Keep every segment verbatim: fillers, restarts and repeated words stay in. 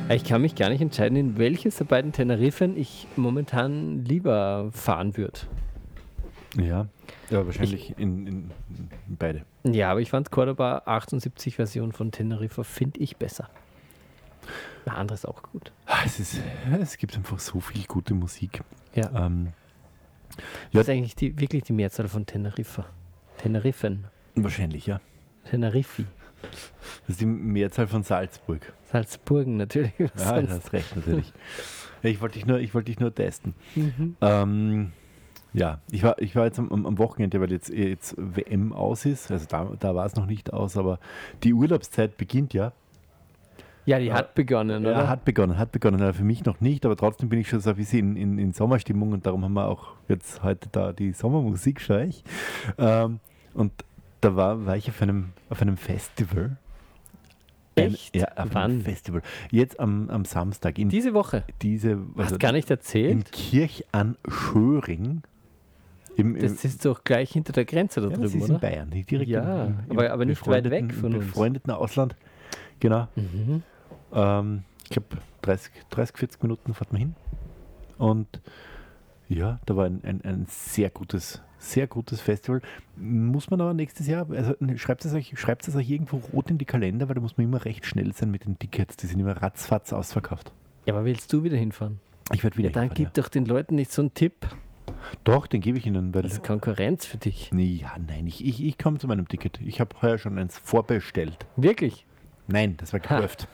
Ich kann mich gar nicht entscheiden, in welches der beiden Teneriffen ich momentan lieber fahren würde. Ja, ja wahrscheinlich ich, in, in, in beide. Ja, aber ich fand Cordoba achtundsiebzig Version von Teneriffa finde ich besser. Der andere ist auch gut. Es, ist, es gibt einfach so viel gute Musik. Ja. Ähm, ja. Das ist eigentlich die, wirklich die Mehrzahl von Teneriffa. Teneriffen. Wahrscheinlich, ja. Teneriffi. Das ist die Mehrzahl von Salzburg. Salzburgen, natürlich. Ja, du hast recht, natürlich. Ja, ich wollte dich nur, ich wollte dich nur testen. Mhm. Ähm, ja, ich war, ich war jetzt am, am Wochenende, weil jetzt, jetzt W M aus ist. Also da, da war es noch nicht aus, aber die Urlaubszeit beginnt ja. Ja, die hat begonnen, ja, oder? hat begonnen, hat begonnen. Ja, für mich noch nicht, aber trotzdem bin ich schon so ein bisschen in, in, in Sommerstimmung und darum haben wir auch jetzt heute da die Sommermusik, schaue ich. Ähm, und da war, war ich auf einem, auf einem Festival. Echt? Ein, ja, auf Wann? einem Festival. Jetzt am, am Samstag. In diese Woche? Diese, Hast also, gar nicht erzählt? In Kirch an Schöring. Im, im, das ist doch gleich hinter der Grenze da ja, drüben, das ist oder? in Bayern. Direkt ja, im, im, aber, aber nicht weit weg von uns. Im befreundeten Ausland. Genau. Mhm. Ähm, ich glaube, dreißig, vierzig Minuten fährt man hin. Und ja, da war ein, ein, ein sehr gutes, sehr gutes Festival. Muss man aber nächstes Jahr, also schreibt es euch, schreibt es euch irgendwo rot in die Kalender, weil da muss man immer recht schnell sein mit den Tickets. Die sind immer ratzfatz ausverkauft. Ja, aber willst du wieder hinfahren? Ich werde wieder ja, dann hinfahren. Dann gib ja. doch den Leuten nicht so einen Tipp. Doch, den gebe ich ihnen. Weil das ist Konkurrenz für dich. Nee, ja, nein, ich, ich, ich komme zu meinem Ticket. Ich habe heuer schon eins vorbestellt. Wirklich? Nein, das war gekauft.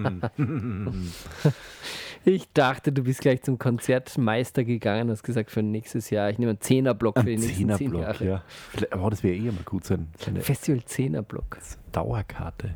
Ich dachte, du bist gleich zum Konzertmeister gegangen und hast gesagt, für nächstes Jahr, ich nehme einen Zehnerblock für die nächsten zehn Jahre. Ja. Aber das wäre eh mal gut sein. So Festival Zehnerblock. Dauerkarte.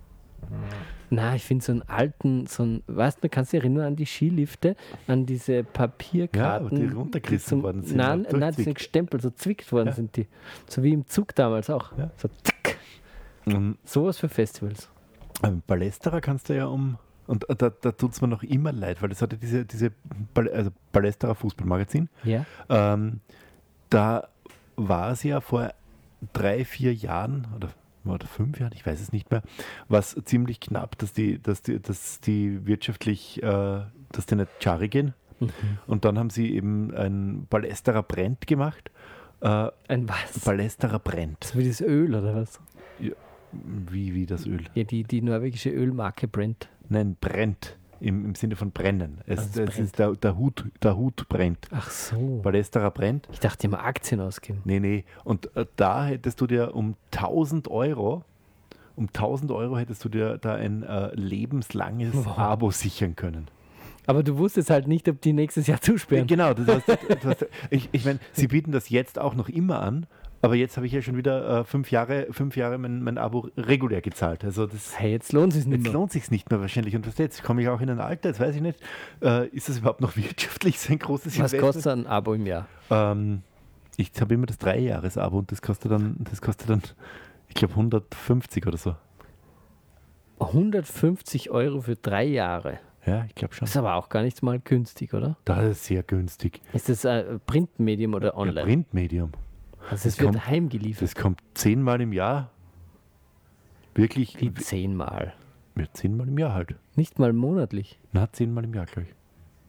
Na, ich finde so einen alten, so ein, weißt du, kannst du dich erinnern an die Skilifte, an diese Papierkarten, ja, die runtergerissen worden sind. Nein, nein, die sind gestempelt, so zwickt worden ja. sind die. So wie im Zug damals auch. Ja. So zack. Mhm. Sowas für Festivals. Ähm, Ballesterer kannst du ja um, und da, da tut es mir noch immer leid, weil das hatte diese, diese also Ballesterer Fußballmagazin. Ja. Ähm, da war es ja vor drei, vier Jahren oder oder fünf Jahren, ich weiß es nicht mehr, war es ziemlich knapp, dass die, dass die, dass die wirtschaftlich, äh, dass die nicht Chari gehen. Mhm. Und dann haben sie eben ein Ballesterer Brent gemacht. Äh, ein was? Ballesterer Brent. Das ist wie das Öl, oder was? Ja, wie, wie das Öl? Ja, die, die norwegische Ölmarke Brent. Nein, Brent. Im, im Sinne von brennen. Es, also es ist der, der, Hut, der Hut brennt. Ach so. Ballesterer brennt. Ich dachte, die haben Aktien ausgeben. Nee, nee. Und äh, da hättest du dir um tausend Euro, um tausend Euro hättest du dir da ein äh, lebenslanges wow. Abo sichern können. Aber du wusstest halt nicht, ob die nächstes Jahr zusperren. Genau. Das heißt, das heißt, ich ich meine, sie bieten das jetzt auch noch immer an. Aber jetzt habe ich ja schon wieder äh, fünf Jahre, fünf Jahre mein, mein Abo regulär gezahlt. Also das, hey, jetzt lohnt es sich nicht jetzt mehr. lohnt sich nicht mehr wahrscheinlich. Und was jetzt komme ich auch in ein Alter, jetzt weiß ich nicht, äh, ist das überhaupt noch wirtschaftlich so ein großes Was Investment? kostet ein Abo im Jahr? Ähm, ich habe immer das Drei-Jahres-Abo und das kostet dann, das kostet dann, ich glaube, hundertfünfzig oder so. hundertfünfzig Euro für drei Jahre? Ja, ich glaube schon. Das ist aber auch gar nicht mal günstig, oder? Das ist sehr günstig. Ist das ein Printmedium oder online? Ja, Printmedium. Also es wird heimgeliefert. Das kommt zehnmal im Jahr. Wirklich. Wie zehnmal? Ja, zehnmal im Jahr halt. Nicht mal monatlich? Na, zehnmal im Jahr, glaube ich.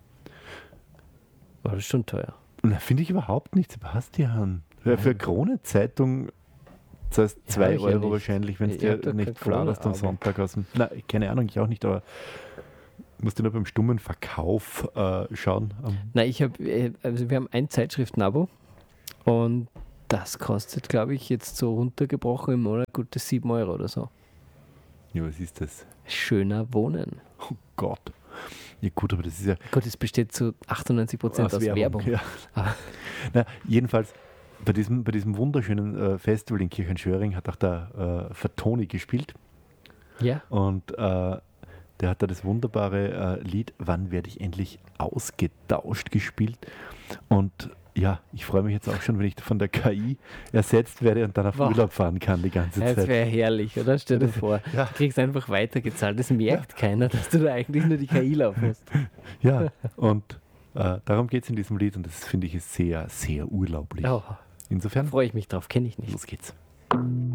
War das schon teuer? Na, finde ich überhaupt nicht, Sebastian. Ja, für Krone-Zeitung zahlst du zwei Euro ja wahrscheinlich, wenn es dir nicht fladerst am Sonntag aus dem... Na, keine Ahnung, ich auch nicht, aber... Musst du nur beim stummen Verkauf äh, schauen? Nein, ich habe, also wir haben ein Zeitschriften-Abo und das kostet, glaube ich, jetzt so runtergebrochen im Monat gute sieben Euro oder so. Ja, was ist das? Schöner Wohnen. Oh Gott. Ja gut, aber das ist ja... Gut, es besteht zu achtundneunzig Prozent aus, aus Werbung. Werbung. Ja. Na, jedenfalls, bei diesem, bei diesem wunderschönen äh, Festival in Kirchenschöring hat auch der äh, Fatoni gespielt. Ja. Und äh, der hat da das wunderbare äh, Lied Wann werde ich endlich ausgetauscht gespielt. Und ja, ich freue mich jetzt auch schon, wenn ich von der K I ersetzt werde und dann auf wow. Urlaub fahren kann die ganze ja, Zeit. Das wäre herrlich, oder? Stell dir vor, ja. du kriegst einfach weitergezahlt. Das merkt ja. keiner, dass du da eigentlich nur die K I laufen musst. Ja, und äh, darum geht es in diesem Lied und das finde ich ist sehr, sehr urlaublich. Oh. Insofern freue ich mich drauf, kenne ich nicht. Los geht's.